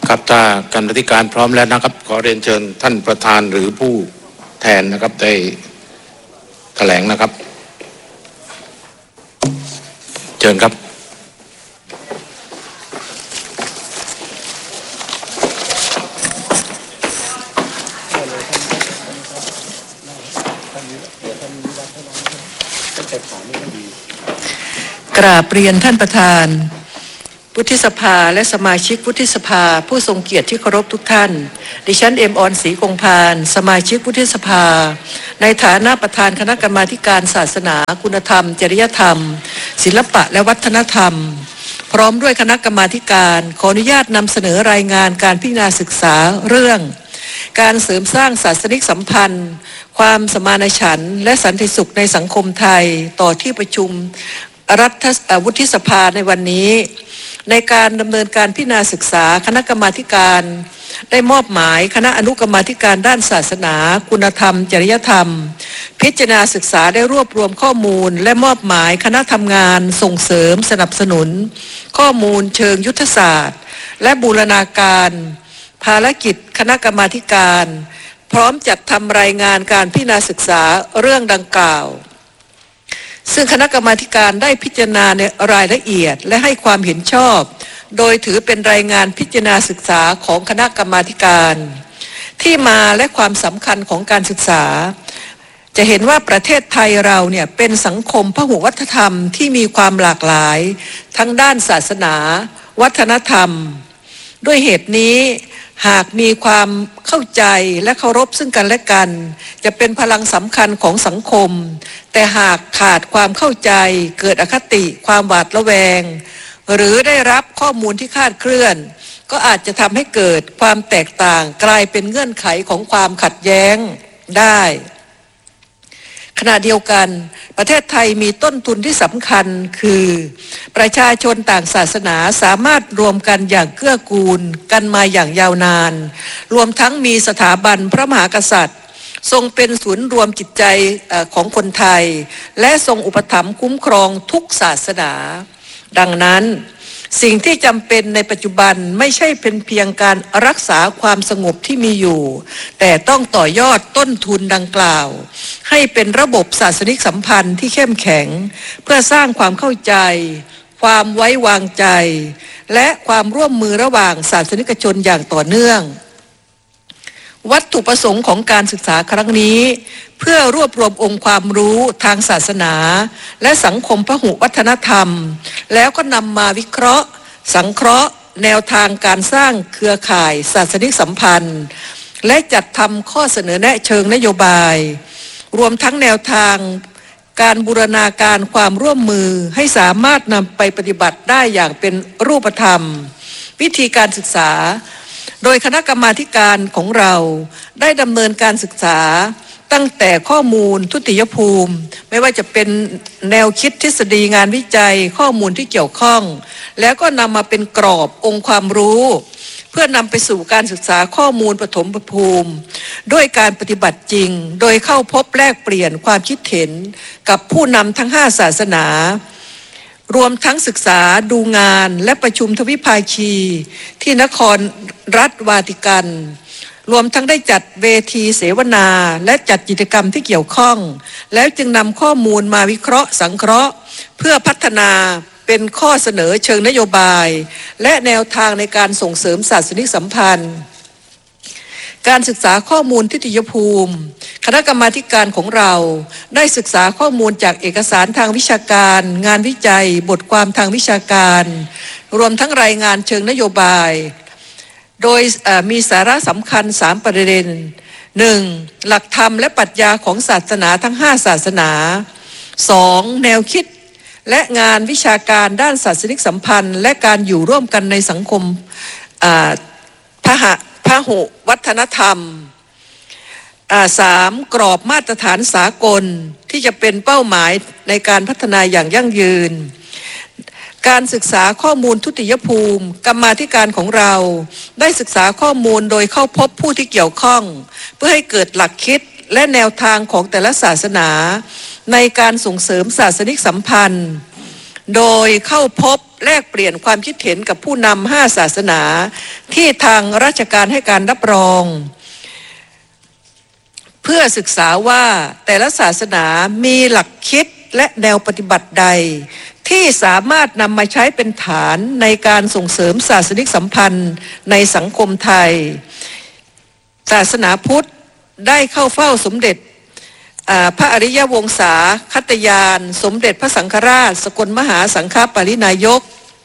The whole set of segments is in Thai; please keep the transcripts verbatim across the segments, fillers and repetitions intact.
ครับถ้ากรรมาธิการพร้อมแล้วนะครับขอเรียนเชิญท่านประธานหรือผู้แทนนะครับได้แถลงนะครับเชิญครับกราบเรียนท่านประธานวุฒิสภาและสมาชิกวุฒิสภาผู้ทรงเกียรติที่เคารพทุกท่านดิฉันเอ็มออนศรีคงพานสมาชิกวุฒิสภาในฐานะประธานคณะกรรมาธิการศาสนาคุณธรรมจริยธรรมศิลปะและวัฒนธรรมพร้อมด้วยคณะกรรมาธิการขออนุญาตนำเสนอรายงานการพิจารณาศึกษาเรื่องการเสริมสร้างศาสนิกสัมพันธ์ความสมานฉันท์และสันติสุขในสังคมไทยต่อที่ประชุมรัฐวุฒิสภาในวันนี้ในการดำเนินการพิจารณาศึกษาคณะกรรมาธิการได้มอบหมายคณะอนุกรรมาธิการด้านศาสนาคุณธรรมจริยธรรมพิจารณาศึกษาได้รวบรวมข้อมูลและมอบหมายคณะทำงานส่งเสริมสนับสนุนข้อมูลเชิงยุทธศาสตร์และบูรณาการภารกิจคณะกรรมาธิการพร้อมจัดทำรายงานการพิจารณาศึกษาเรื่องดังกล่าวซึ่งคณะกรรมาธิการได้พิจารณาในรายละเอียดและให้ความเห็นชอบโดยถือเป็นรายงานพิจารณาศึกษาของคณะกรรมาธิการที่มาและความสำคัญของการศึกษาจะเห็นว่าประเทศไทยเราเนี่ยเป็นสังคมพหุวัฒนธรรมที่มีความหลากหลายทั้งด้านศาสนาวัฒนธรรมด้วยเหตุนี้หากมีความเข้าใจและเคารพซึ่งกันและกันจะเป็นพลังสำคัญของสังคมแต่หากขาดความเข้าใจเกิดอคติความหวาดระแวงหรือได้รับข้อมูลที่คลาดเคลื่อนก็อาจจะทำให้เกิดความแตกต่างกลายเป็นเงื่อนไขของความขัดแย้งได้ขณะเดียวกันประเทศไทยมีต้นทุนที่สำคัญคือประชาชนต่างศาสนาสามารถรวมกันอย่างเกื้อกูลกันมาอย่างยาวนานรวมทั้งมีสถาบันพระมหากษัตริย์ทรงเป็นศูนย์รวมจิตใจของคนไทยและทรงอุปถัมภ์คุ้มครองทุกศาสนาดังนั้นสิ่งที่จำเป็นในปัจจุบันไม่ใช่เป็นเพียงการรักษาความสงบที่มีอยู่แต่ต้องต่อยอดต้นทุนดังกล่าวให้เป็นระบบศาสนิกสัมพันธ์ที่เข้มแข็งเพื่อสร้างความเข้าใจความไว้วางใจและความร่วมมือระหว่างศาสนิกชนอย่างต่อเนื่องวัตถุประสงค์ของการศึกษาครั้งนี้เพื่อรวบรวมองค์ความรู้ทางศาสนาและสังคมพหุวัฒนธรรมแล้วก็นำมาวิเคราะห์สังเคราะห์แนวทางการสร้างเครือข่ายศาสนิกสัมพันธ์และจัดทำข้อเสนอแนะเชิงนโยบายรวมทั้งแนวทางการบูรณาการความร่วมมือให้สามารถนำไปปฏิบัติได้อย่างเป็นรูปธรรมวิธีการศึกษาโดยคณะกรรมาธิการของเราได้ดำเนินการศึกษาตั้งแต่ข้อมูลทุติยภูมิไม่ว่าจะเป็นแนวคิดทฤษฎีงานวิจัยข้อมูลที่เกี่ยวข้องแล้วก็นำมาเป็นกรอบองค์ความรู้เพื่อนำไปสู่การศึกษาข้อมูลปฐมภูมิด้วยการปฏิบัติจริงโดยเข้าพบแลกเปลี่ยนความคิดเห็นกับผู้นำทั้งห้าศาสนารวมทั้งศึกษาดูงานและประชุมทวิภาคีที่นครรัฐวาติกันรวมทั้งได้จัดเวทีเสวนาและจัดกิจกรรมที่เกี่ยวข้องแล้วจึงนำข้อมูลมาวิเคราะห์สังเคราะห์เพื่อพัฒนาเป็นข้อเสนอเชิงนโยบายและแนวทางในการส่งเสริมศาสนิกสัมพันธ์การศึกษาข้อมูลทิฏยภูมิคณะกรรมาธิการของเราได้ศึกษาข้อมูลจากเอกสารทางวิชาการงานวิจัยบทความทางวิชาการรวมทั้งรายงานเชิงนโยบายโดยมีสาระสำคัญสามประเด็น หนึ่ง หลักธรรมและปรัชญาของศาสนาทั้งห้าศาสนา สอง แนวคิดและงานวิชาการด้านศาสนิกสัมพันธ์และการอยู่ร่วมกันในสังคมพหพหุวัฒนธรรมสามกรอบมาตรฐานสากลที่จะเป็นเป้าหมายในการพัฒนาอย่างยั่งยืนการศึกษาข้อมูลทุติยภูมิกรรมาธิการของเราได้ศึกษาข้อมูลโดยเข้าพบผู้ที่เกี่ยวข้องเพื่อให้เกิดหลักคิดและแนวทางของแต่ละศาสนาในการส่งเสริมศาสนิกสัมพันธ์โดยเข้าพบแลกเปลี่ยนความคิดเห็นกับผู้นำห้าศาสนาที่ทางราชการให้การรับรองเพื่อศึกษาว่าแต่ละศาสนามีหลักคิดและแนวปฏิบัติใดที่สามารถนำมาใช้เป็นฐานในการส่งเสริมศาสนิกสัมพันธ์ในสังคมไทยศาสนาพุทธได้เข้าเฝ้าสมเด็จพระอริยวงศาคัตยานสมเด็จพระสังฆราชสกลมหาสังฆปรินายก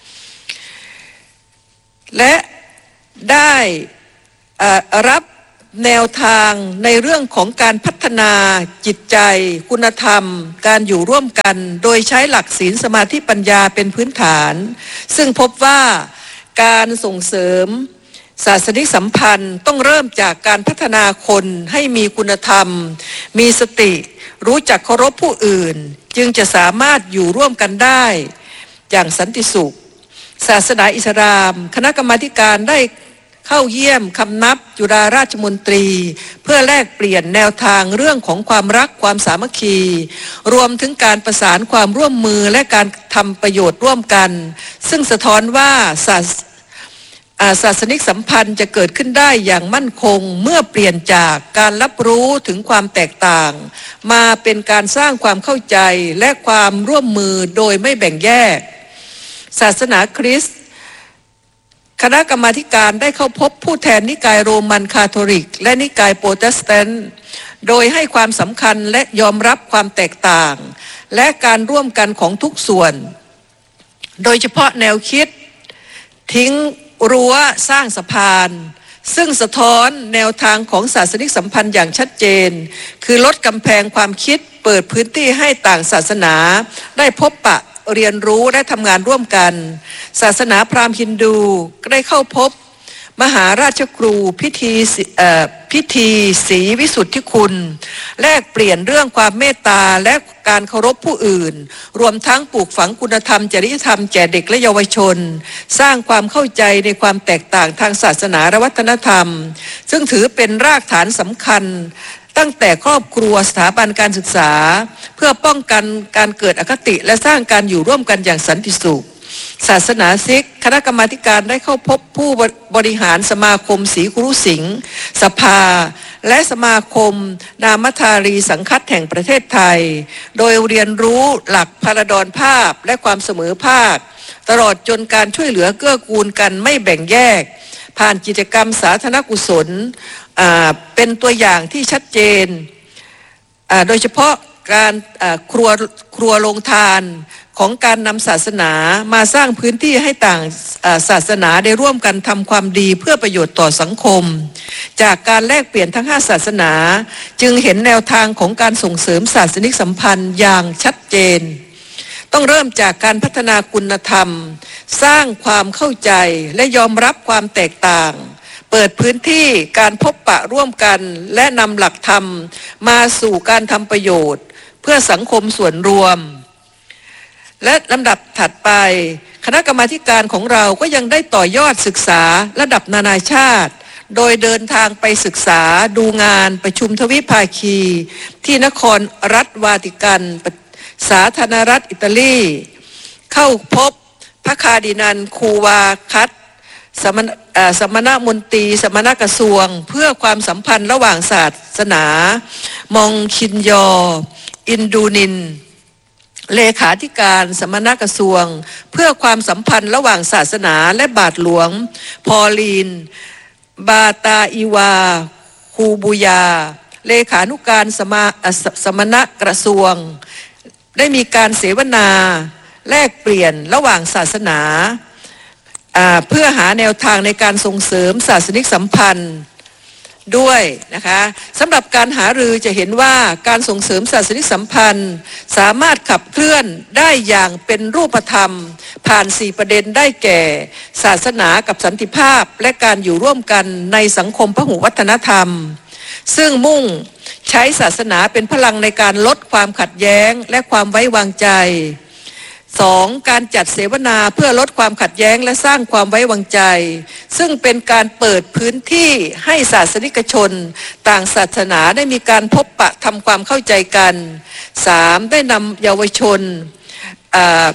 และได้รับแนวทางในเรื่องของการพัฒนาจิตใจคุณธรรมการอยู่ร่วมกันโดยใช้หลักศีลสมาธิปัญญาเป็นพื้นฐานซึ่งพบว่าการส่งเสริมศาสนิกสัมพันธ์ต้องเริ่มจากการพัฒนาคนให้มีคุณธรรมมีสติรู้จักเคารพผู้อื่นจึงจะสามารถอยู่ร่วมกันได้อย่างสันติสุขศาสนาอิสลามคณะกรรมาธิการได้เข้าเยี่ยมคำนับจุฬาราชมนตรีเพื่อแลกเปลี่ยนแนวทางเรื่องของความรักความสามัคคีรวมถึงการประสานความร่วมมือและการทำประโยชน์ร่วมกันซึ่งสะท้อนว่าศาสศาสนิกสัมพันธ์จะเกิดขึ้นได้อย่างมั่นคงเมื่อเปลี่ยนจากการรับรู้ถึงความแตกต่างมาเป็นการสร้างความเข้าใจและความร่วมมือโดยไม่แบ่งแยกศาสนาคริสต์คณะกรรมาธิการได้เข้าพบผู้แทนนิกายโรมันคาทอลิกและนิกายโปรเตสแตนต์โดยให้ความสำคัญและยอมรับความแตกต่างและการร่วมกันของทุกส่วนโดยเฉพาะแนวคิดทิ้งรั้วสร้างสะพานซึ่งสะท้อนแนวทางของศาสนิกสัมพันธ์อย่างชัดเจนคือลดกำแพงความคิดเปิดพื้นที่ให้ต่างศาสนาได้พบปะเรียนรู้และทำงานร่วมกันศาสนาพราหมณ์ฮินดูก็ได้เข้าพบมหาราชครูพิธีพิธีศรีวิสุทธิคุณแลกเปลี่ยนเรื่องความเมตตาและการเคารพผู้อื่นรวมทั้งปลูกฝังคุณธรรมจริยธรรมแก่เด็กและเยาวชนสร้างความเข้าใจในความแตกต่างทางศาสนาและวัฒนธรรมซึ่งถือเป็นรากฐานสำคัญตั้งแต่ครอบครัวสถาบันการศึกษาเพื่อป้องกันการเกิดอคติและสร้างการอยู่ร่วมกันอย่างสันติสุขศาสนาซิกคณะกรรมาธิการได้เข้าพบผู้บริหารสมาคมศรีคุรุสิงห์สภาและสมาคมนามธารีสังคัตแห่งประเทศไทยโดยเรียนรู้หลักพาราดอนภาพและความเสมอภาคตลอดจนการช่วยเหลือเกื้อกูลกันไม่แบ่งแยกผ่านกิจกรรมสาธารณกุศลเป็นตัวอย่างที่ชัดเจนโดยเฉพาะการครัวครัวโรงทานของการนำศาสนามาสร้างพื้นที่ให้ต่างศาสนาได้ร่วมกันทำความดีเพื่อประโยชน์ต่อสังคมจากการแลกเปลี่ยนทั้งห้าศาสนาจึงเห็นแนวทางของการส่งเสริมศาสนิกสัมพันธ์อย่างชัดเจนต้องเริ่มจากการพัฒนาคุณธรรมสร้างความเข้าใจและยอมรับความแตกต่างเปิดพื้นที่การพบปะร่วมกันและนำหลักธรรมมาสู่การทำประโยชน์เพื่อสังคมส่วนรวมและลำดับถัดไปคณะกรรมาธิการของเราก็ยังได้ต่อยอดศึกษาระดับนานาชาติโดยเดินทางไปศึกษาดูงานประชุมทวิภาคีที่นครรัฐวาติกันสาธารณรัฐอิตาลีเข้าพบพระคาร์ดินัลคูวาคัตสมณสมณมนตรีสมณกระทรวงเพื่อความสัมพันธ์ระหว่างศาสนามองคินยออินดูนินเลขาธิการสมณกระทรวงเพื่อความสัมพันธ์ระหว่างศาสนาและบาทหลวงพอลีนบาตาอีวาคูบูยาเลขานุการสมสมณกระทรวงได้มีการเสวนาแลกเปลี่ยนระหว่างศาสนาเพื่อหาแนวทางในการส่งเสริมศาสนิกสัมพันธ์ด้วยนะคะสำหรับการหารือจะเห็นว่าการส่งเสริมศาสนิกสัมพันธ์สามารถขับเคลื่อนได้อย่างเป็นรูปธรรมผ่านสี่ประเด็นได้แก่ศาสนากับสันติภาพและการอยู่ร่วมกันในสังคมพหุวัฒนธรรมซึ่งมุ่งใช้ศาสนาเป็นพลังในการลดความขัดแย้งและความไว้วางใจสองการจัดเสวนาเพื่อลดความขัดแย้งและสร้างความไว้วางใจซึ่งเป็นการเปิดพื้นที่ให้ศาสนิกชนต่างศาสนาได้มีการพบปะทำความเข้าใจกันสามได้นำเยาวชน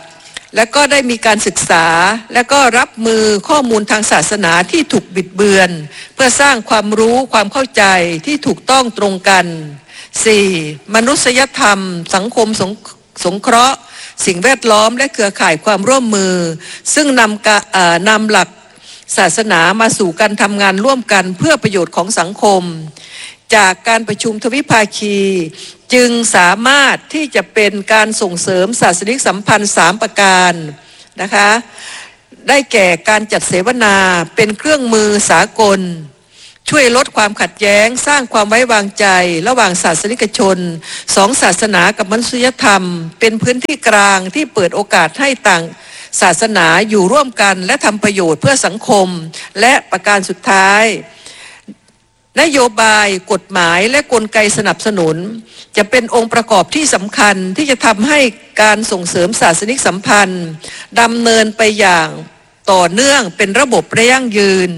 และก็ได้มีการศึกษาและก็รับมือข้อมูลทางศาสนาที่ถูกบิดเบือนเพื่อสร้างความรู้ความเข้าใจที่ถูกต้องตรงกัน สี่. มนุษยธรรมสังคมสงสงเคราะห์สิ่งแวดล้อมและเครือข่ายความร่วมมือซึ่งนำกะนำหลักศาสนามาสู่การทำงานร่วมกันเพื่อประโยชน์ของสังคมจากการประชุมทวิภาคีจึงสามารถที่จะเป็นการส่งเสริมศาสนิกสัมพันธ์สามประการนะคะได้แก่การจัดเสวนาเป็นเครื่องมือสากลช่วยลดความขัดแย้งสร้างความไว้วางใจระหว่างศาสนิกชนสองศาสนากับมนุษยธรรมเป็นพื้นที่กลางที่เปิดโอกาสให้ต่างศาสนาอยู่ร่วมกันและทำประโยชน์เพื่อสังคมและประการสุดท้ายนโยบายกฎหมายและกลไกสนับสนุนจะเป็นองค์ประกอบที่สำคัญที่จะทำให้การส่งเสริมศาสนิกสัมพันธ์ดำเนินไปอย่างต่อเนื่องเป็นระบบระยั่งยืน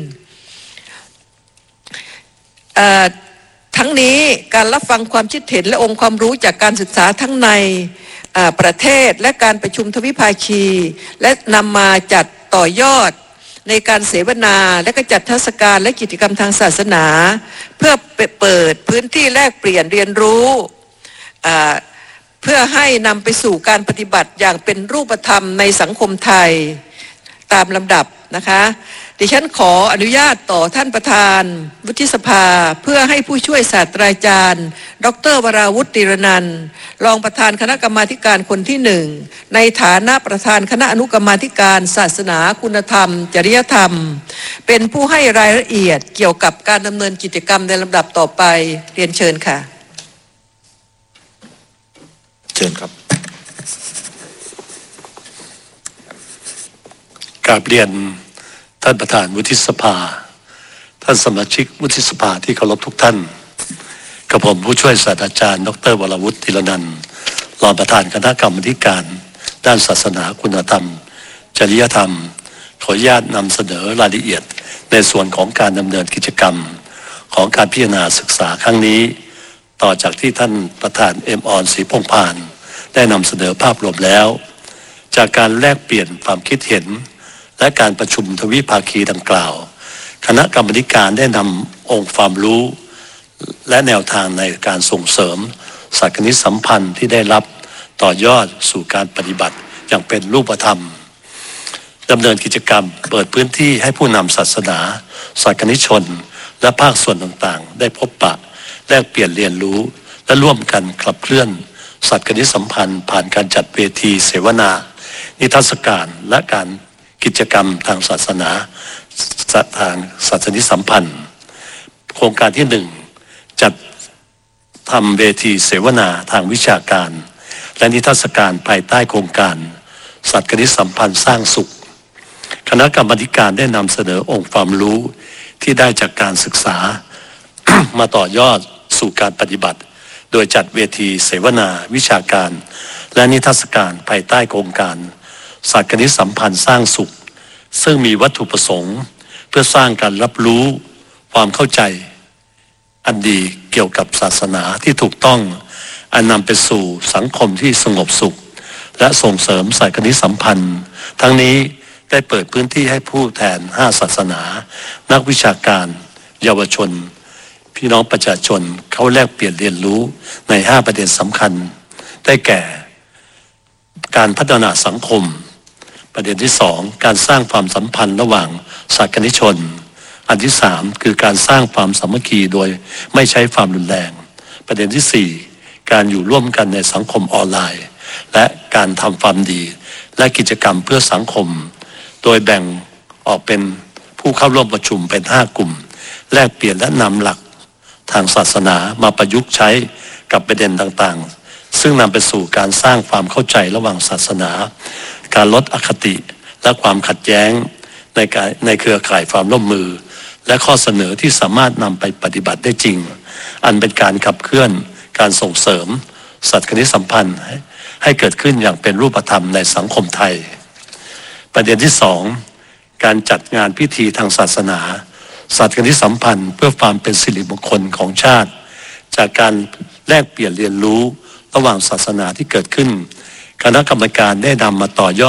ทั้งนี้การรับฟังความคิดเห็นและองค์ความรู้จากการศึกษาทั้งในประเทศและการประชุมทวิภาคีและนำมาจัดต่อยอดในการเสวนาและก็จัดเทศกาลและกิจกรรมทางศาสนาเพื่อเปิดพื้นที่แลกเปลี่ยนเรียนรู้เพื่อให้นำไปสู่การปฏิบัติอย่างเป็นรูปธรรมในสังคมไทยตามลำดับนะคะดิฉันขออนุญาตต่อท่านประธานวุฒิสภาเพื่อให้ผู้ช่วยศาสตราจารย์ดร.วราวุฒิติรนันท์รองประธานคณะกรรมาธิการคนที่หนึ่งในฐานะประธานคณะอนุกรรมาธิการศาสนาคุณธรรมจริยธรรมเป็นผู้ให้รายละเอียดเกี่ยวกับการดำเนินกิจกรรมในลำดับต่อไปเรียนเชิญค่ะเชิญครับกราบเรียนท่านประธานวุฒิสภาท่านสมาชิกวุฒิสภาที่เคารพทุกท่านกับผมผู้ช่วยศาสตราจารย์ดร.วรวุฒิติรนันท์รองประธานคณะกรรมาธิการด้านศาสนาคุณธรรมจริยธรรมขออนุญาตนำเสนอรายละเอียดในส่วนของการดำเนินกิจกรรมของการพิจารณาศึกษาครั้งนี้ต่อจากที่ท่านประธานเอ็มออนศรีพงษ์พานได้นำเสนอภาพรวมแล้วจากการแลกเปลี่ยนความคิดเห็นและการประชุมทวิภาคีดังกล่าวคณะกรรมาธิการได้นำองค์ความรู้และแนวทางในการส่งเสริมศาสนิกสัมพันธ์ที่ได้รับต่อยอดสู่การปฏิบัติอย่างเป็นรูปธรรมดำเนินกิจกรรมเปิดพื้นที่ให้ผู้นำศาสนาศาสนิกชนและภาคส่วนต่างๆได้พบปะแลกเปลี่ยนเรียนรู้และร่วมกันขับเคลื่อนศาสนิกสัมพันธ์ผ่านการจัดเวทีเสวนานิทรรศการและการกิจกรรมทางศาสนาทางศาสนิกสัมพันธ์โครงการที่หนึ่งจัดทำเวทีเสวนาทางวิชาการและนิทรรศการภายใต้โครงการศาสนิกสัมพันธ์สร้างสุขคณะกรรมาธิการได้นำเสนอองค์ความรู้ที่ได้จากการศึกษา มาต่อยอดสู่การปฏิบัติโดยจัดเวทีเสวนาวิชาการและนิทรรศการภายใต้โครงการศาสนิกสัมพันธ์สร้างสุขซึ่งมีวัตถุประสงค์เพื่อสร้างการรับรู้ความเข้าใจอันดีเกี่ยวกับศาสนาที่ถูกต้องอันนำไปสู่สังคมที่สงบสุขและส่งเสริมศาสนิกสัมพันธ์ทั้งนี้ได้เปิดพื้นที่ให้ผู้แทนห้าศาสนานักวิชาการเยาวชนพี่น้องประชาชนเขาแลกเปลี่ยนเรียนรู้ในห้าประเด็นสำคัญได้แก่การพัฒนาสังคมประเด็นที่สองการสร้างความสัมพันธ์ระหว่างศาสนิกชนอันที่สามคือการสร้างความสามัคคีโดยไม่ใช้ความรุนแรงประเด็นที่สี่การอยู่ร่วมกันในสังคมออนไลน์และการทำความดีและกิจกรรมเพื่อสังคมโดยแบ่งออกเป็นผู้เข้าร่วมประชุมเป็นห้ากลุ่มแลกเปลี่ยนและนำหลักทางศาสนามาประยุกต์ใช้กับประเด็นต่างๆซึ่งนำไปสู่การสร้างความเข้าใจระหว่างศาสนาการลดอคติและความขัดแย้งในการในเครือข่ายความร่วมมือและข้อเสนอที่สามารถนำไปปฏิบัติได้จริงอันเป็นการขับเคลื่อนการส่งเสริมศาสนิกสัมพันธ์ให้เกิดขึ้นอย่างเป็นรูปธรรมในสังคมไทยประเด็นที่สองการจัดงานพิธีทางศาสนาศาสนิกสัมพันธ์เพื่อความเป็นสิริมงคลของชาติจากการแลกเปลี่ยนเรียนรู้ระหว่างศาสนาที่เกิดขึ้นคณะกรรมการได้นำมาต่อยอด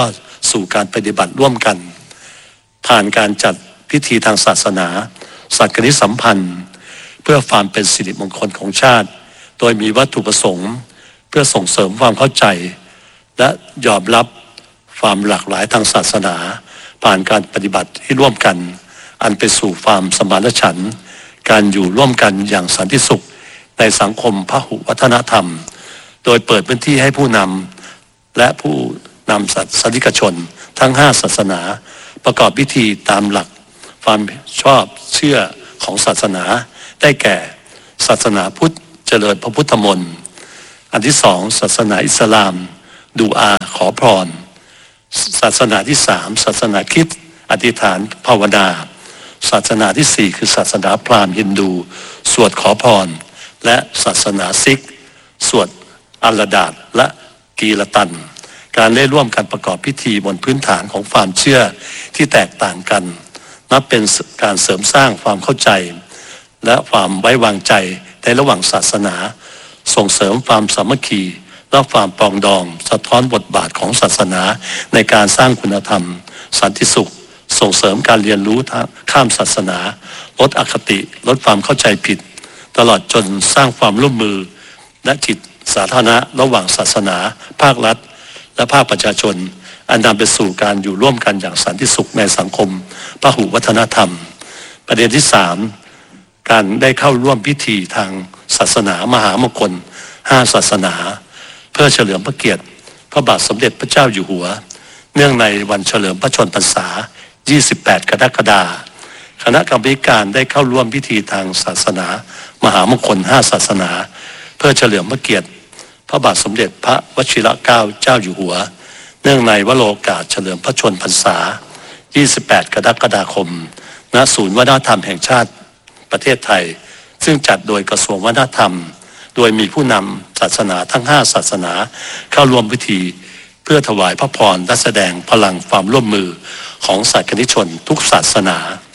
สู่การปฏิบัติร่วมกันผ่านการจัดพิธีทางศาสนาสักนิสัมพันธ์เพื่อความเป็นสิริมงคลของชาติโดยมีวัตถุประสงค์เพื่อส่งเสริมความเข้าใจและยอมรับความหลากหลายทางศาสนาผ่านการปฏิบัติที่ร่วมกันอันไปสู่ความสมานฉันท์การอยู่ร่วมกันอย่างสันติสุขในสังคมพหุวัฒนธรรมโดยเปิดพื้นที่ให้ผู้นำและผู้นำศาสนิกชนทั้งห้าศาสนาประกอบพิธีตามหลักความชอบเชื่อของศาสนาได้แก่ศาสนาพุทธเจริญพระพุทธมนต์อันที่สองศาสนาอิสลามดูอาขอพรศาสนาที่สามศาสนาคริสต์อธิษฐานภาวนาศาสนาที่สี่คือศาสนาพราหมณ์ฮินดูสวดขอพรและศาสนาซิกสวดอัลลดาดและกีรตันการได้ร่วมกันประกอบพิธีบนพื้นฐานของความเชื่อที่แตกต่างกันนับเป็นการเสริมสร้างความเข้าใจและความไว้วางใจในระหว่างศาสนาส่งเสริมความสามัคคีและความปรองดองสะท้อนบทบาทของศาสนาในการสร้างคุณธรรมสันติสุขส่งเสริมการเรียนรู้ข้ามศาสนาลดอคติลดความเข้าใจผิดตลอดจนสร้างความร่วมมือและจิตสาธารณะระหว่างศาสนาภาครัฐและภาคประชาชนอันนำไปสู่การอยู่ร่วมกันอย่างสันติสุขในสังคมพหุวัฒนธรรมประเด็นที่สามการได้เข้าร่วมพิธีทางศาสนามหามงคลห้าศาสนาเพื่อเฉลิมพระเกียรติพระบาทสมเด็จพระเจ้าอยู่หัวเนื่องในวันเฉลิมพระชนมพรรษายี่สิบแปดกรกฎาคมคณะกรรมการได้เข้าร่วมพิธีทางศาสนามหามงคลห้าศาสนาเพื่อเฉลิมพระเกียรติพระบาทสมเด็จพระวชิรเกล้าเจ้าอยู่หัวเนื่องในวโรกาสเฉลิมพระชนมพรรษายี่สิบแปดกรกฎาคมณศูนย์วัฒนธรรมแห่งชาติประเทศไทยซึ่งจัดโดยกระทรวงวัฒนธรรมโดยมีผู้นำศาสนาทั้งห้าศาสนาเข้าร่วมพิธีเพื่อถวายพระพรและแสดงพลังความร่วมมือของศาสนิกชนทุกศาสนา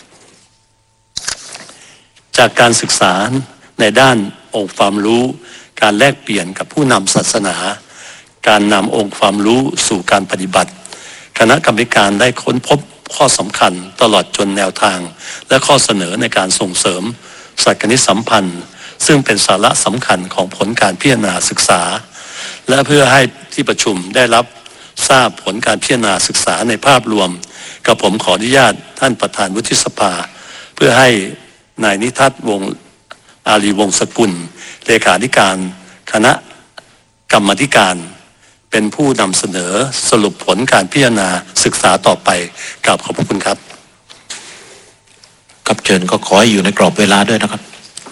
จากการศึกษาในด้านองค์ความรู้การแลกเปลี่ยนกับผู้นำศาสนาการนำองค์ความรู้สู่การปฏิบัติคณะกรรมการได้ค้นพบข้อสำคัญตลอดจนแนวทางและข้อเสนอในการส่งเสริมสักนิสัมพันธ์ซึ่งเป็นสาระสำคัญของผลการพิจารณาศึกษาและเพื่อให้ที่ประชุมได้รับทราบผลการพิจารณาศึกษาในภาพรวมกับผมขออนุญาตท่านประธานวุฒิสภาเพื่อให้นายนิทัศน์วงศ์อารีวงศ์สกุลเลขาธิการคณะกรรมาธิการเป็นผู้นำเสนอสรุปผลการพิจารณาศึกษาต่อไปกราบขอบพระคุณครับครับเชิญก็ขอให้อยู่ในกรอบเวลาด้วยนะครับ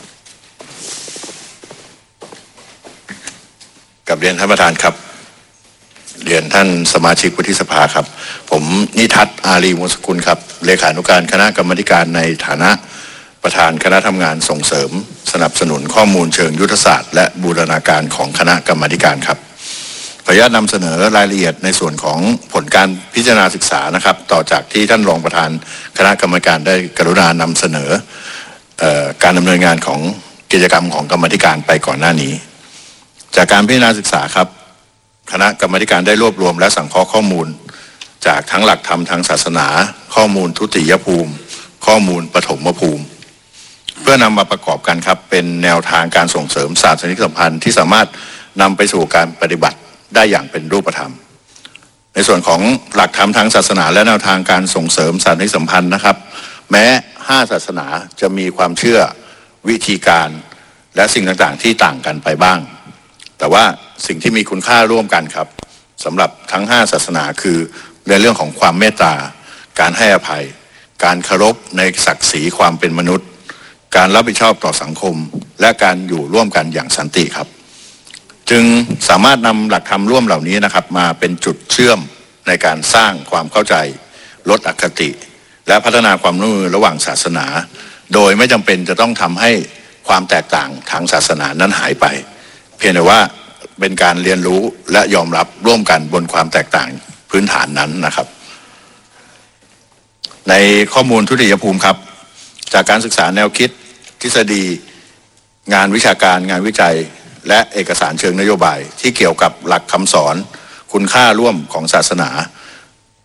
กับเรียนท่านประธานครับเรียนท่านสมาชิกวุฒิสภาครับผมนิทัศน์อารีวงศ์สกุลครับเลขานุการคณะกรรมาธิการในฐานะประธานคณะทำงานส่งเสริมสนับสนุนข้อมูลเชิงยุทธศาสตร์และบูรณาการของคณะกรรมาธิการครับขออนุญาตนำเสนอรายละเอียดในส่วนของผลการพิจารณาศึกษานะครับต่อจากที่ท่านรองประธานคณะกรรมการได้กรุณานำเสนอเอ่อการดำเนินงานของกิจกรรมของกรรมาธิการไปก่อนหน้านี้จากการพิจารณาศึกษาครับคณะกรรมาธิการได้รวบรวมและสังเคราะห์ข้อมูลจากทั้งหลักธรรมทางศาสนาข้อมูลทุติยภูมิข้อมูลปฐมภูมิเพื่อนำมาประกอบกันครับเป็นแนวทางการส่งเสริมศาสนิกสัมพันธ์ที่สามารถนำไปสู่การปฏิบัติได้อย่างเป็นรูปธรรมในส่วนของหลักธรรมทางศาสนาและแนวทางการส่งเสริมศาสนิกสัมพันธ์นะครับแม้ห้าศาสนาจะมีความเชื่อวิธีการและสิ่งต่างๆที่ต่างกันไปบ้างแต่ว่าสิ่งที่มีคุณค่าร่วมกันครับสำหรับทั้งห้าศาสนาคือในเรื่องของความเมตตาการให้อภัยการเคารพในศักดิ์ศรีความเป็นมนุษย์การรับผิดชอบต่อสังคมและการอยู่ร่วมกันอย่างสันติครับจึงสามารถนำหลักธรรมร่วมเหล่านี้นะครับมาเป็นจุดเชื่อมในการสร้างความเข้าใจลดอคติและพัฒนาความร่วมมือระหว่างศาสนาโดยไม่จำเป็นจะต้องทำให้ความแตกต่างทางศาสนานั้นหายไปเพียงแต่ว่าเป็นการเรียนรู้และยอมรับร่วมกันบนความแตกต่างพื้นฐานนั้นนะครับในข้อมูลทุติยภูมิครับจากการศึกษาแนวคิดทฤษฎีงานวิชาการงานวิจัยและเอกสารเชิงนโยบายที่เกี่ยวกับหลักคำสอนคุณค่าร่วมของศาสนา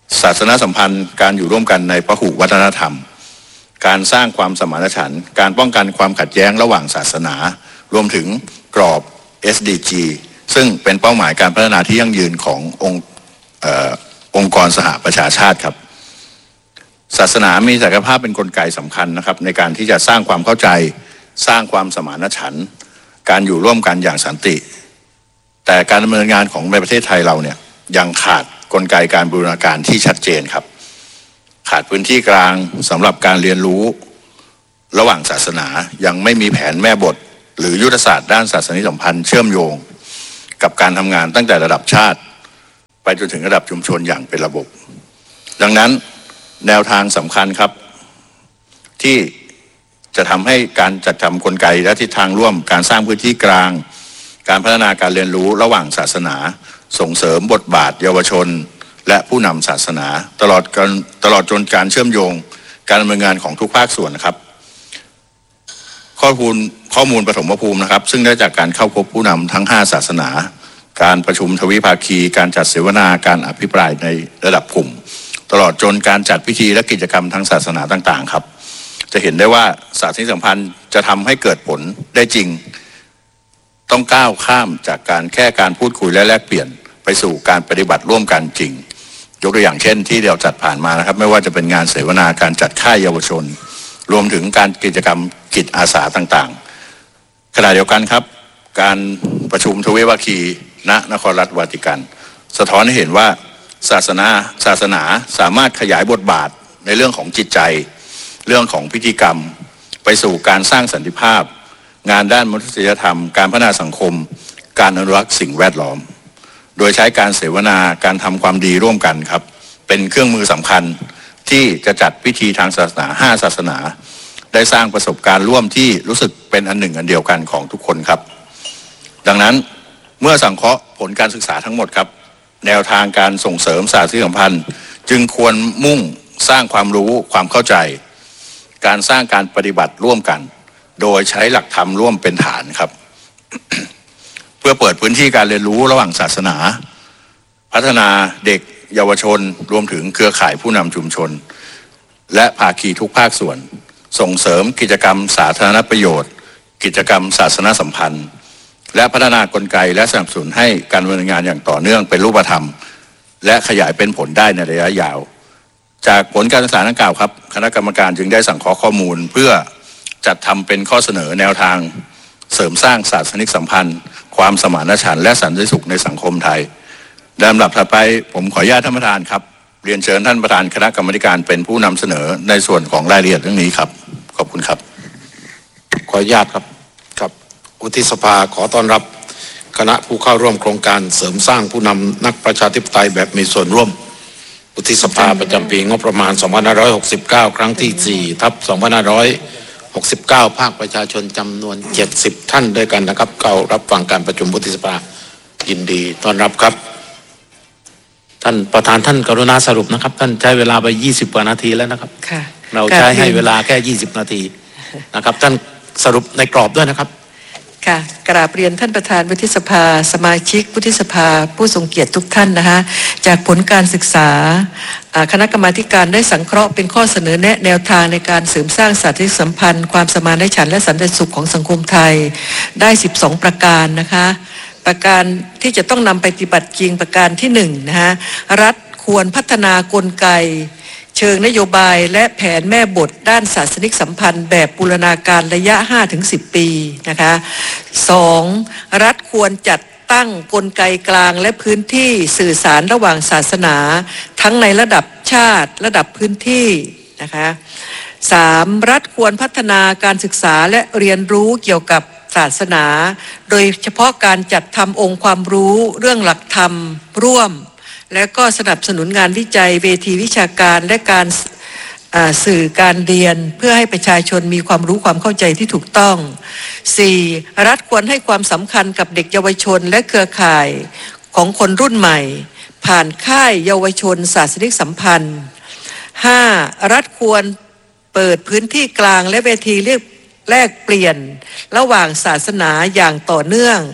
ศาสนสัมพันธ์การอยู่ร่วมกันในพหุวัฒนธรรมการสร้างความสมานฉันท์การป้องกันความขัดแย้งระหว่างศาสนารวมถึงกรอบ เอส ดี จี ซึ่งเป็นเป้าหมายการพัฒนาที่ยั่งยืนขององค์เอ่อองค์กรสหประชาชาติครับศาสนามีศักยภาพเป็นกลไกสำคัญนะครับในการที่จะสร้างความเข้าใจสร้างความสมานฉันท์การอยู่ร่วมกันอย่างสันติแต่การดำเนินงานของในประเทศไทยเราเนี่ยยังขาดกลไกการบูรณาการที่ชัดเจนครับขาดพื้นที่กลางสำหรับการเรียนรู้ระหว่างศาสนายังไม่มีแผนแม่บทหรือยุทธศาสตร์ด้านศาสนิสัมพันธ์เชื่อมโยงกับการทำงานตั้งแต่ระดับชาติไปจนถึงระดับชุมชนอย่างเป็นระบบดังนั้นแนวทางสำคัญครับที่จะทำให้การจัดทำกลไกและทิศทางร่วมการสร้างพื้นที่กลางการพัฒนาการเรียนรู้ระหว่างศาสนาส่งเสริมบทบาทเยาวชนและผู้นำศาสนาตลอดการตลอดจนการเชื่อมโยงการดำเนินงานของทุกภาคส่วนนะครับข้อมูลข้อมูลปฐมภูมินะครับซึ่งได้จากการเข้าพบผู้นำทั้งห้าศาสนาการประชุมทวิภาคีการจัดเสวนาการอภิปรายในระดับกลุ่มตลอดจนการจัดพิธีและกิจกรรมทางศาสนาต่างๆครับจะเห็นได้ว่าศาสนิสัมพันธ์จะทำให้เกิดผลได้จริงต้องก้าวข้ามจากการแค่การพูดคุยและแลกเปลี่ยนไปสู่การปฏิบัติร่วมกันจริงยกตัวอย่างเช่นที่เราจัดผ่านมานะครับไม่ว่าจะเป็นงานเสวนาการจัดค่ายเยาวชนรวมถึงการกิจกรรมจิตอาสาต่างๆขณะเดียวกันครับการประชุมทวิภาคีณนครรัฐวาติกันสะท้อนให้เห็นว่าศาสนาศาสนาสามารถขยายบทบาทในเรื่องของจิตใจเรื่องของพิธีกรรมไปสู่การสร้างสันติภาพงานด้านมนุษยธรรมการพัฒนาสังคมการอนุรักษ์สิ่งแวดล้อมโดยใช้การเสวนาการทำความดีร่วมกันครับเป็นเครื่องมือสำคัญที่จะจัดพิธีทางศาสนาห้าศาสนาได้สร้างประสบการณ์ร่วมที่รู้สึกเป็นอันหนึ่งอันเดียวกันของทุกคนครับดังนั้นเมื่อสังเคราะห์ผลการศึกษาทั้งหมดครับแนวทางการส่งเสริมศาสนสัมพันธ์จึงควรมุ่งสร้างความรู้ความเข้าใจการสร้างการปฏิบัติร่วมกันโดยใช้หลักธรรมร่วมเป็นฐานครับ เพื่อเปิดพื้นที่การเรียนรู้ระหว่างศาสนาพัฒนาเด็กเยาวชนรวมถึงเครือข่ายผู้นำชุมชนและภาคีทุกภาคส่วนส่งเสริมกิจกรรมสาธารณประโยชน์กิจกรรมศาสนสัมพันธ์และพัฒนากลไกและสนับสนุนให้การดำเนินงานอย่างต่อเนื่องเป็นรูปธรรมและขยายเป็นผลได้ในระยะยาวจากผลการศึกษาดังกล่าวครับคณะกรรมการจึงได้สังเคราะห์ข้อมูลเพื่อจัดทำเป็นข้อเสนอแนวทางเสริมสร้างศาสนิกสัมพันธ์ความสมานฉันท์และสันติสุขในสังคมไทยลำดับถัดไปผมขออนุญาตท่านประธานครับเรียนเชิญท่านประธานคณะกรรมการเป็นผู้นำเสนอในส่วนของรายละเอียดเรื่องนี้ครับขอบคุณครับขออนุญาตครับครับวุฒิสภาขอต้อนรับคณะผู้เข้าร่วมโครงการเสริมสร้างผู้นำนักประชาธิปไตยแบบมีส่วนร่วมวุฒิสภาประจำปีงบประมาณสองพันห้าร้อยหกสิบเก้าครั้งที่สี่ทับสองพันห้าร้อยหกสิบเก้าภาคประชาชนจำนวนเจ็ดสิบท่านด้วยกันนะครับเข้ารับฟังการประชุมวุฒิสภายินดีต้อนรับครับท่านประธานท่านกรุณาสรุปนะครับท่านใช้เวลาไปยี่สิบกว่านาทีแล้วนะครับค่ะเราใช้ให้เวลาแค่ยี่สิบนาทีนะครับท่านสรุปในกรอบด้วยนะครับค่ะกราบเรียนท่านประธานวุฒิสภาสมาชิกวุฒิสภาผู้ทรงเกียรติทุกท่านนะคะจากผลการศึกษาคณะกรรมาการได้สังเคราะห์เป็นข้อเสนอแนะแนวทางในการเสริมสร้างสันติสัมพันธ์ความสมานฉันท์และสันติสุขของสังคมไทยได้สิบสองประการนะคะประการที่จะต้องนำไปปฏิบัติจริงประการที่หนึ่งนะคะรัฐควรพัฒนากลไกเชิงนโยบายและแผนแม่บทด้านศาสนิกสัมพันธ์แบบบูรณาการระยะ ห้าถึงสิบ ปีนะคะสองรัฐควรจัดตั้งกลไกกลางและพื้นที่สื่อสารระหว่างศาสนาทั้งในระดับชาติระดับพื้นที่นะคะสามรัฐควรพัฒนาการศึกษาและเรียนรู้เกี่ยวกับศาสนาโดยเฉพาะการจัดทำองค์ความรู้เรื่องหลักธรรมร่วมและก็สนับสนุนงานวิจัยเวทีวิชาการและการสื่อการเรียนเพื่อให้ประชาชนมีความรู้ความเข้าใจที่ถูกต้อง สี่. รัฐควรให้ความสำคัญกับเด็กเยาวชนและเครือข่ายของคนรุ่นใหม่ผ่านค่ายเยาวชนศาสนิกสัมพันธ์ ห้า. รัฐควรเปิดพื้นที่กลางและเวทีเรียกแลกเปลี่ยนระหว่างศาสนาอย่างต่อเนื่อง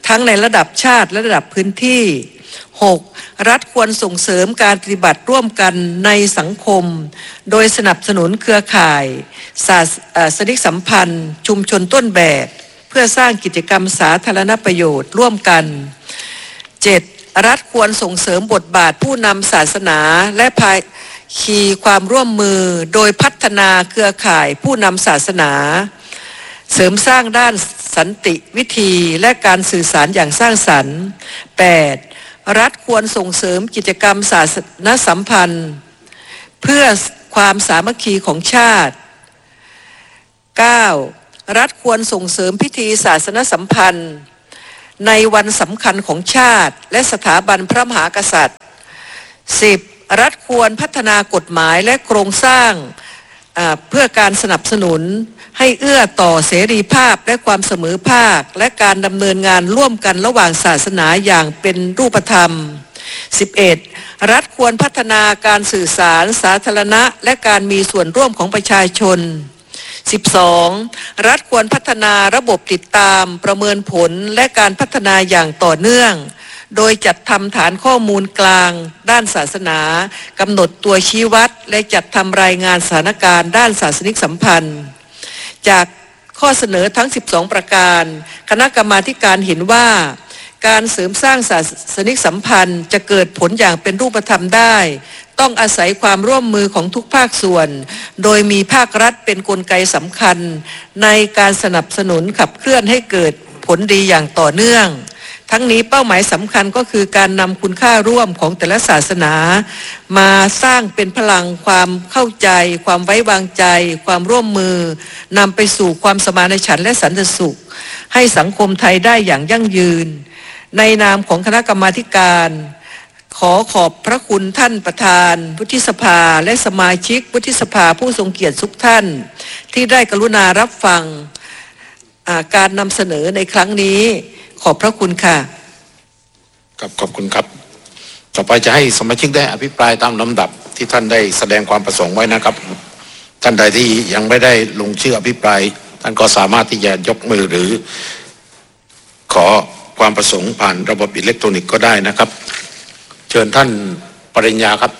ทั้งในระดับชาติและระดับพื้นที่ หก. รัฐควรส่งเสริมการปฏิบัติร่วมกันในสังคมโดยสนับสนุนเครือข่ายศาสนิกสัมพันธ์ชุมชนต้นแบบเพื่อสร้างกิจกรรมสาธารณประโยชน์ร่วมกัน เจ็ด. รัฐควรส่งเสริมบทบาทผู้นำศาสนาและภาคีความร่วมมือโดยพัฒนาเครือข่ายผู้นำศาสนาเสริมสร้างด้านสันติวิธีและการสื่อสารอย่างสร้างสรรค์ แปด. รัฐควรส่งเสริมกิจกรรมศาสนสัมพันธ์เพื่อความสามัคคีของชาติ เก้า. รัฐควรส่งเสริมพิธีศาสนสัมพันธ์ในวันสำคัญของชาติและสถาบันพระมหากษัตริย์ สิบ. รัฐควรพัฒนากฎหมายและโครงสร้างเพื่อการสนับสนุนให้เอื้อต่อเสรีภาพและความเสมอภาคและการดำเนินงานร่วมกันระหว่างศาสนาอย่างเป็นรูปธรรม สิบเอ็ด. รัฐควรพัฒนาการสื่อสารสาธารณะและการมีส่วนร่วมของประชาชน สิบสอง. รัฐควรพัฒนาระบบติดตามประเมินผลและการพัฒนาอย่างต่อเนื่องโดยจัดทำฐานข้อมูลกลางด้านศาสนากำหนดตัวชี้วัดและจัดทำรายงานสถานการณ์ด้านศาสนิกสัมพันธ์จากข้อเสนอทั้งสิบสองประการคณะกรรมาธิการเห็นว่าการเสริมสร้างศาสนิกสัมพันธ์จะเกิดผลอย่างเป็นรูปธรรมได้ต้องอาศัยความร่วมมือของทุกภาคส่วนโดยมีภาครัฐเป็นกลไกสำคัญในการสนับสนุนขับเคลื่อนให้เกิดผลดีอย่างต่อเนื่องทั้งนี้เป้าหมายสำคัญก็คือการนำคุณค่าร่วมของแต่ละศาสนามาสร้างเป็นพลังความเข้าใจความไว้วางใจความร่วมมือนำไปสู่ความสมานฉันท์และสันติสุขให้สังคมไทยได้อย่างยั่งยืนในนามของคณะกรรมาธิการขอขอบพระคุณท่านประธานวุฒิสภาและสมาชิกวุฒิสภาผู้ทรงเกียรติทุกท่านที่ได้กรุณารับฟังการนำเสนอในครั้งนี้ขอบพระคุณค่ะครับขอบคุณครับต่อไปจะให้สมาชิกได้อภิปรายตามลำดับที่ท่านได้แสดงความประสงค์ไว้นะครับท่านใดที่ยังไม่ได้ลงชื่ออภิปรายท่านก็สามารถที่จะยกมือหรือขอความประสงค์ผ่านระบบอิเล็กทรอนิกส์ก็ได้นะครับเชิญท่านปริญญาครับ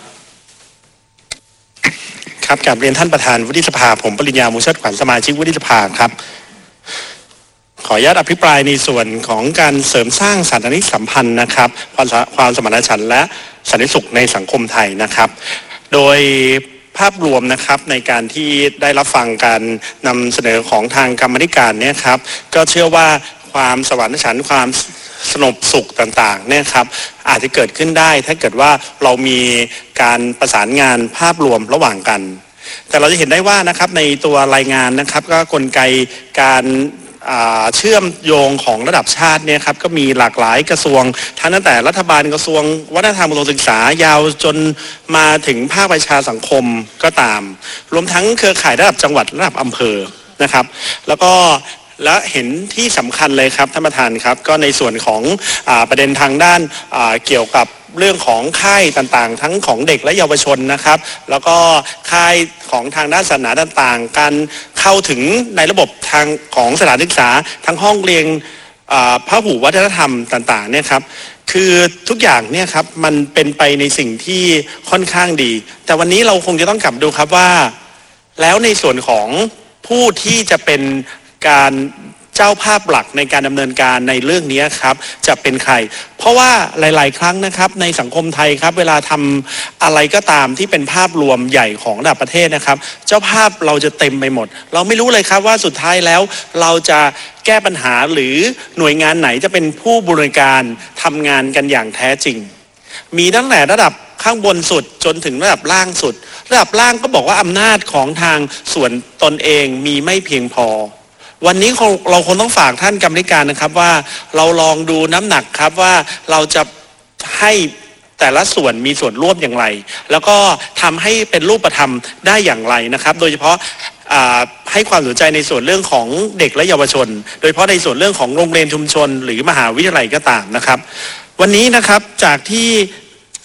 ครับกราบเรียนท่านประธานวุฒิสภาผมปริญญามูเชิดขวัญสมาชิกวุฒิสภาครับขออนุญาตอภิปรายในส่วนของการเสริมสร้างสันติสัมพันธ์นะครับความความสมานฉันท์และสันติสุขในสังคมไทยนะครับโดยภาพรวมนะครับในการที่ได้รับฟังการนำเสนอของทางกรรมาธิการเนี่ยครับก็เชื่อว่าความสมานฉันท์ความสงบสุขต่างๆเนี่ยครับอาจจะเกิดขึ้นได้ถ้าเกิดว่าเรามีการประสานงานภาพรวมระหว่างกันแต่เราจะเห็นได้ว่านะครับในตัวรายงานนะครับก็กลไกการเชื่อมโยงของระดับชาติเนี่ยครับก็มีหลากหลายกระทรวงทั้งตั้งแต่รัฐบาลกระทรวงวัฒนธรรมกระทรวงศึกษายาวจนมาถึงภาคประชาสังคมก็ตามรวมทั้งเครือข่ายระดับจังหวัดระดับอำเภอนะครับแล้วก็และเห็นที่สำคัญเลยครับท่านประธานครับก็ในส่วนของอ่าประเด็นทางด้านอ่าเกี่ยวกับเรื่องของค่ายต่างๆทั้งของเด็กและเยาวชนนะครับแล้วก็ค่ายของทางด้านศาสนาต่างๆการเข้าถึงในระบบทางของสถานศึกษาทั้งห้องเรียนพหุวัฒนธรรมต่างๆเนี่ยครับคือทุกอย่างเนี่ยครับมันเป็นไปในสิ่งที่ค่อนข้างดีแต่วันนี้เราคงจะต้องกลับดูครับว่าแล้วในส่วนของผู้ที่จะเป็นการเจ้าภาพหลักในการดำเนินการในเรื่องนี้ครับจะเป็นใครเพราะว่าหลายๆครั้งนะครับในสังคมไทยครับเวลาทำอะไรก็ตามที่เป็นภาพรวมใหญ่ของระดับประเทศนะครับเจ้าภาพเราจะเต็มไปหมดเราไม่รู้เลยครับว่าสุดท้ายแล้วเราจะแก้ปัญหาหรือหน่วยงานไหนจะเป็นผู้บริการทำงานกันอย่างแท้จริงมีตั้งแต่ระดับข้างบนสุดจนถึงระดับล่างสุดระดับล่างก็บอกว่าอำนาจของทางส่วนตนเองมีไม่เพียงพอวันนี้เราคงต้องฝากท่านกรรมการนะครับว่าเราลองดูน้ำหนักครับว่าเราจะให้แต่ละส่วนมีส่วนร่วมอย่างไรแล้วก็ทำให้เป็นรูปธรรมได้อย่างไรนะครับโดยเฉพาะให้ความสนใจในส่วนเรื่องของเด็กและเยาวชนโดยเฉพาะในส่วนเรื่องของโรงเรียนชุมชนหรือมหาวิทยาลัยก็ตามนะครับวันนี้นะครับจากที่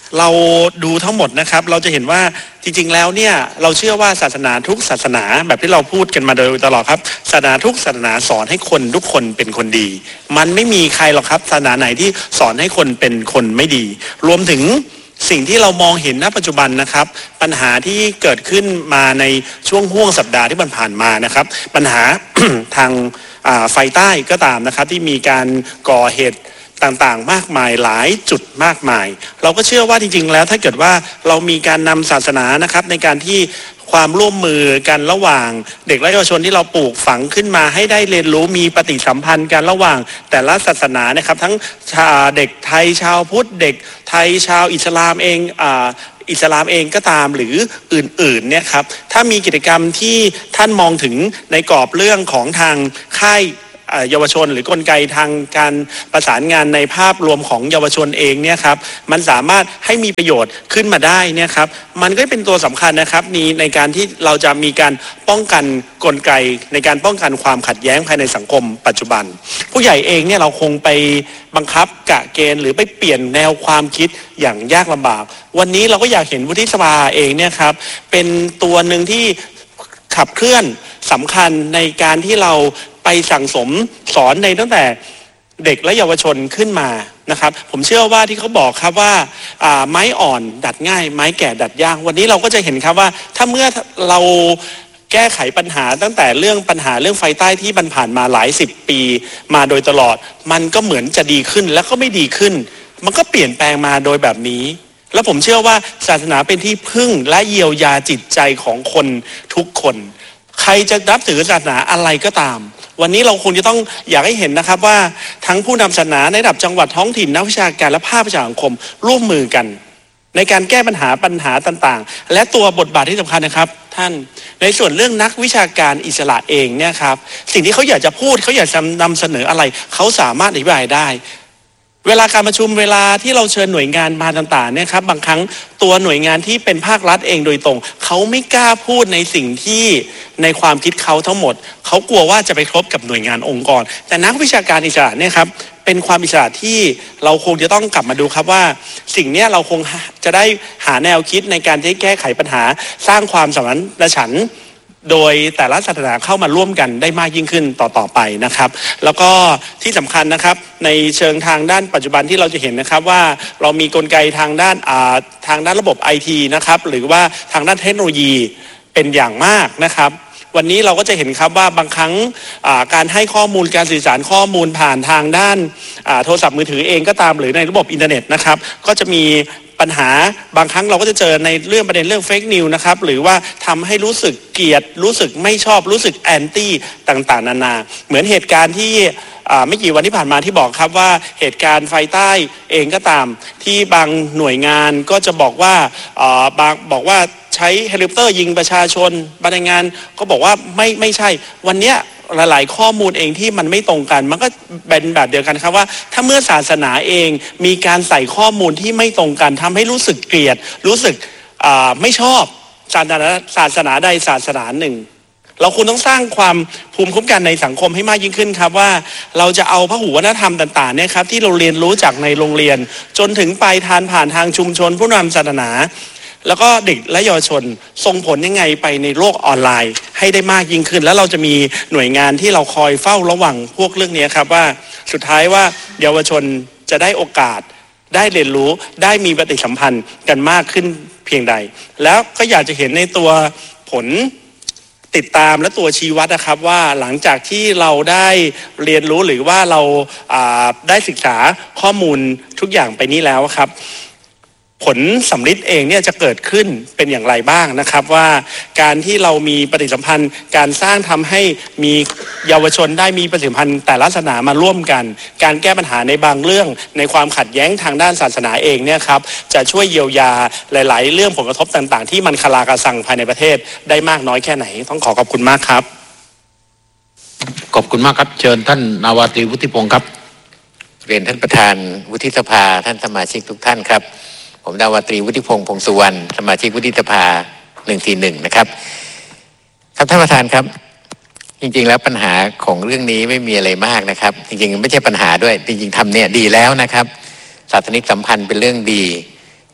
เราดูทั้งหมดนะครับเราจะเห็นว่าจริงๆแล้วเนี่ยเราเชื่อว่าศาสนาทุกศาสนาแบบที่เราพูดกันมาโดยตลอดครับศาสนาทุกศาสนาสอนให้คนทุกคนเป็นคนดีมันไม่มีใครหรอกครับศาสนาไหนที่สอนให้คนเป็นคนไม่ดีรวมถึงสิ่งที่เรามองเห็นณปัจจุบันนะครับปัญหาที่เกิดขึ้นมาในช่วงห่วงสัปดาห์ที่ผ่านมานะครับปัญหา ทางไฟใต้ก็ตามนะครับที่มีการก่อเหตุต่างๆมากมายหลายจุดมากมายเราก็เชื่อว่าจริงๆแล้วถ้าเกิดว่าเรามีการนำศาสนานะครับในการที่ความร่วมมือกันระหว่างเด็กและเยาวชนที่เราปลูกฝังขึ้นมาให้ได้เรียนรู้มีปฏิสัมพันธ์กันระหว่างแต่ละศาสนานะครับทั้งเด็กไทยชาวพุทธเด็กไทยชาวอิสลามเองอ่าอิสลามเองก็ตามหรืออื่นๆเนี่ยครับถ้ามีกิจกรรมที่ท่านมองถึงในกรอบเรื่องของทางค่ายเยาวชนหรือกลไกทางการประสานงานในภาพรวมของเยาวชนเองเนี่ยครับมันสามารถให้มีประโยชน์ขึ้นมาได้เนี่ยครับมันก็เป็นตัวสำคัญนะครับนี้ในการที่เราจะมีการป้องกันกลไกในการป้องกันความขัดแย้งภายในสังคมปัจจุบันผู้ใหญ่เองเนี่ยเราคงไปบังคับกะเกณฑ์หรือไปเปลี่ยนแนวความคิดอย่างยากลำบากวันนี้เราก็อยากเห็นวุฒิสภาเองเนี่ยครับเป็นตัวหนึ่งที่ขับเคลื่อนสำคัญในการที่เราไปสั่งสมสอนในตั้งแต่เด็กและเยาวชนขึ้นมานะครับผมเชื่อว่าที่เขาบอกครับว่าไม้อ่อนดัดง่ายไม้แก่ดัดยากวันนี้เราก็จะเห็นครับว่าถ้าเมื่อเราแก้ไขปัญหาตั้งแต่เรื่องปัญหาเรื่องไฟใต้ที่มันผ่านมาหลายสิบปีมาโดยตลอดมันก็เหมือนจะดีขึ้นแล้วก็ไม่ดีขึ้นมันก็เปลี่ยนแปลงมาโดยแบบนี้แล้วผมเชื่อว่าศาสนาเป็นที่พึ่งและเยียวยาจิตใจของคนทุกคนใครจะนับถือศาสนาอะไรก็ตามวันนี้เราคงจะต้องอยากให้เห็นนะครับว่าทั้งผู้นำศาสนาในระดับจังหวัดท้องถิ่นนักวิชาการและภาคประชาสังคมร่วมมือกันในการแก้ปัญหาปัญหาต่างๆและตัวบทบาทที่สำคัญนะครับท่านในส่วนเรื่องนักวิชาการอิสระเองเนี่ยครับสิ่งที่เขาอยากจะพูดเขาอยากจะนำเสนออะไรเขาสามารถอธิบายได้เวลาการประชุมเวลาที่เราเชิญหน่วยงานมาต่างๆเนี่ยครับบางครั้งตัวหน่วยงานที่เป็นภาครัฐเองโดยตรงเขาไม่กล้าพูดในสิ่งที่ในความคิดเขาทั้งหมดเขากลัวว่าจะไปครบกับหน่วยงานองค์กรแต่นักวิชาการอิสระเนี่ยครับเป็นความอิสระที่เราคงจะต้องกลับมาดูครับว่าสิ่งนี้เราคงจะได้หาแนวคิดในการที่แก้ไขปัญหาสร้างความสมานฉันท์โดยแต่ละศาสนาเข้ามาร่วมกันได้มากยิ่งขึ้นต่อๆไปนะครับแล้วก็ที่สำคัญนะครับในเชิงทางด้านปัจจุบันที่เราจะเห็นนะครับว่าเรามีกลไกทางด้านอ่าทางด้านระบบ ไอ ที นะครับหรือว่าทางด้านเทคโนโลยีเป็นอย่างมากนะครับวันนี้เราก็จะเห็นครับว่าบางครั้งการให้ข้อมูลการสื่อสารข้อมูลผ่านทางด้านโทรศัพท์มือถือเองก็ตามหรือในระบบอินเทอร์เน็ตนะครับก็จะมีปัญหาบางครั้งเราก็จะเจอในเรื่องประเด็นเรื่องเฟกนิวนะครับหรือว่าทำให้รู้สึกเกลียดรู้สึกไม่ชอบรู้สึกแอนตี้ต่างๆนานาเหมือนเหตุการณ์ที่ไม่กี่วันที่ผ่านมาที่บอกครับว่าเหตุการณ์ไฟใต้เองก็ตามที่บางหน่วยงานก็จะบอกว่าบางบอกว่าใช้เฮลิคอปเตอร์ยิงประชาชนบรรยายงานก็บอกว่าไม่ไม่ใช่วันเนี้ยหลายๆข้อมูลเองที่มันไม่ตรงกันมันก็เป็นแบบเดียวกันครับว่าถ้าเมื่อศาสนาเองมีการใส่ข้อมูลที่ไม่ตรงกันทำให้รู้สึกเกลียดรู้สึกไม่ชอบศาสนาศาสนาใดศาสนาหนึ่งเราควรต้องสร้างความภูมิคุ้มกันในสังคมให้มากยิ่งขึ้นครับว่าเราจะเอาพหุวัฒนธรรมต่างๆเนี่ยครับที่เราเรียนรู้จากในโรงเรียนจนถึงปลายทางผ่านทางชุมชนผู้นำศาสนาแล้วก็เด็กและเยาวชนส่งผลยังไงไปในโลกออนไลน์ให้ได้มากยิ่งขึ้นแล้วเราจะมีหน่วยงานที่เราคอยเฝ้าระวังพวกเรื่องนี้ครับว่าสุดท้ายว่าเยาวชนจะได้โอกาสได้เรียนรู้ได้มีปฏิสัมพันธ์กันมากขึ้นเพียงใดแล้วก็อยากจะเห็นในตัวผลติดตามและตัวชี้วัดนะครับว่าหลังจากที่เราได้เรียนรู้หรือว่าเราได้ศึกษาข้อมูลทุกอย่างไปนี้แล้วครับผลสำลิดเองเนี่ยจะเกิดขึ้นเป็นอย่างไรบ้างนะครับว่าการที่เรามีปฏิสัมพันธ์การสร้างทำให้มีเยาวชนได้มีปฏิสัมพันธ์แต่ละศาสนามาร่วมกันการแก้ปัญหาในบางเรื่องในความขัดแย้งทางด้านศาสนาเองเนี่ยครับจะช่วยเยียวยาหลายๆเรื่องผลกระทบต่างๆที่มันคลากระสังภายในประเทศได้มากน้อยแค่ไหนต้องขอขอบคุณมากครับขอบคุณมากครับเชิญท่านนาวาตรีวุฒิพงศ์ครับเรียนท่านประธานวุฒิสภาท่านสมาชิกทุกท่านครับผมนาวาตรีวุฒิพงศ์พงสุวรรณสมาชิกวุฒิสภาหนึ่งสี่หนึ่งนะครับครับท่านประธานครับจริงๆแล้วปัญหาของเรื่องนี้ไม่มีอะไรมากนะครับจริงๆไม่ใช่ปัญหาด้วยจริงๆทำเนี่ยดีแล้วนะครับศาสนิกสัมพันธ์เป็นเรื่องดี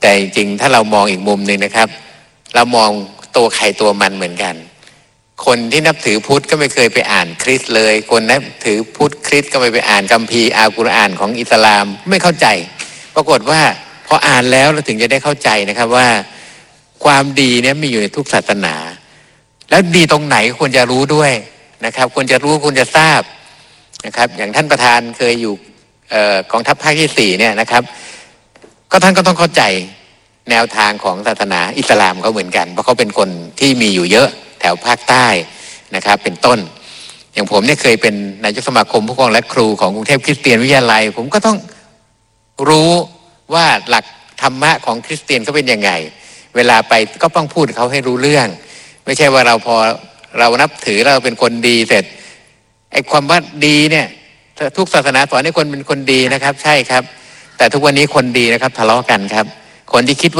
แต่จริงๆถ้าเรามองอีกมุมหนึ่งนะครับเรามองตัวใครตัวมันเหมือนกันคนที่นับถือพุทธก็ไม่เคยไปอ่านคริสต์เลยคนนับถือพุทธคริสต์ก็ไม่ไปอ่านคัมภีร์อัลกุรอานของอิสลามไม่เข้าใจปรากฏว่าพออ่านแล้วเราถึงจะได้เข้าใจนะครับว่าความดีเนี่ยมีอยู่ในทุกศาสนาแล้วดีตรงไหนควรจะรู้ด้วยนะครับควรจะรู้ควรจะทราบนะครับอย่างท่านประธานเคยอยู่เอ่อกองทัพภาคที่สี่เนี่ยนะครับก็ท่านก็ต้องเข้าใจแนวทางของศาสนาอิสลามเขาเหมือนกันเพราะเขาเป็นคนที่มีอยู่เยอะแถวภาคใต้นะครับเป็นต้นอย่างผมเนี่ยเคยเป็นนายกสมาคมผู้ปกครองและครูของกรุงเทพคริสเตียนวิทยาลัยผมก็ต้องรู้ว่าหลักธรรมะของคริสเตียนเขาเป็นยังไงเวลาไปก็ต้องพูดเขาให้รู้เรื่องไม่ใช่ว่าเราพอเรานับถือเราเป็นคนดีเสร็จไอ้ความว่าดีเนี่ยทุกศาสนาสอนให้คนเป็นคนดีนะครับใช่ครับแต่ทุกวันนี้คนดีนะครับทะเลาะกันครับคนที่คิดว่า